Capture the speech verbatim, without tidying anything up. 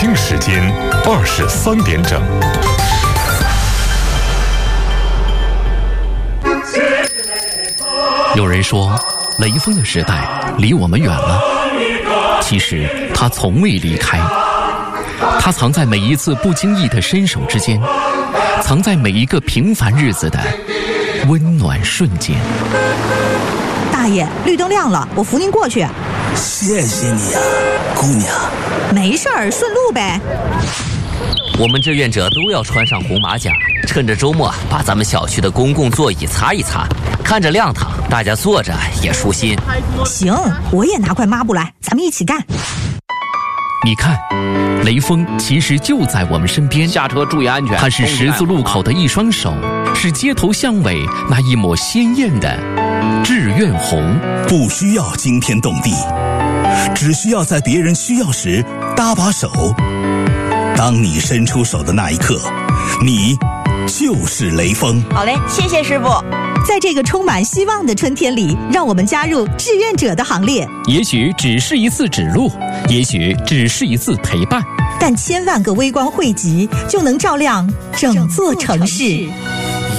京时间二十三点整。 有人说，雷锋的时代离我们远了，其实他从未离开。他藏在每一次不经意的伸手之间，藏在每一个平凡日子的温暖瞬间。 大爷，绿灯亮了，我扶您过去。 谢谢你呀、啊，姑娘。 没事儿，顺路呗。 我们志愿者都要穿上红马甲，趁着周末把咱们小区的公共座椅擦一擦，看着亮堂，大家坐着也舒心。 行，我也拿块抹布来，咱们一起干。 你看，雷锋其实就在我们身边。 下车注意安全。 他是十字路口的一双手，是街头巷尾那一抹鲜艳的志愿红。 不需要惊天动地，只需要在别人需要时搭把手。当你伸出手的那一刻，你就是雷锋。 好嘞，谢谢师傅。 在这个充满希望的春天里，让我们加入志愿者的行列。 也许只是一次指路，也许只是一次陪伴， 但千万个微光汇集，就能照亮整座城市。